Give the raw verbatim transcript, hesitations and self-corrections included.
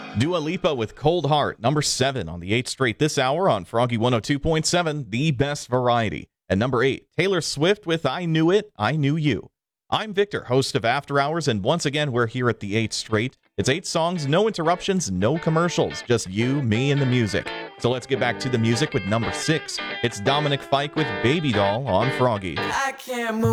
Dua Lipa with Cold Heart, number seven on the eighth straight this hour on Froggy one oh two point seven, the best variety. And number eight, Taylor Swift with I Knew It, I Knew You. I'm Victor, host of After Hours, and once again, we're here at the eighth straight. It's eight songs, no interruptions, no commercials, just you, me, and the music. So let's get back to the music with number six. It's Dominic Fike with Baby Doll on Froggy. I can't move.